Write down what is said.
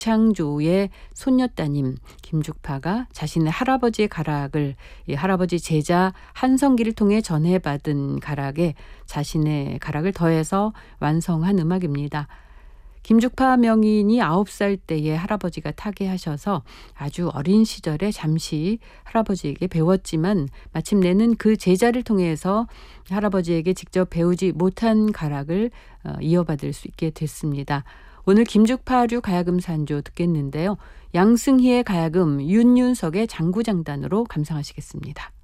창조의 손녀따님 김죽파가 자신의 할아버지의 가락을 이 할아버지 제자 한성기를 통해 전해받은 가락에 자신의 가락을 더해서 완성한 음악입니다. 김죽파 명인이 9살 때에 할아버지가 타계하셔서 아주 어린 시절에 잠시 할아버지에게 배웠지만 마침내는 그 제자를 통해서 할아버지에게 직접 배우지 못한 가락을 이어받을 수 있게 됐습니다. 오늘 김죽파류 가야금 산조 듣겠는데요. 양승희의 가야금, 윤윤석의 장구장단으로 감상하시겠습니다.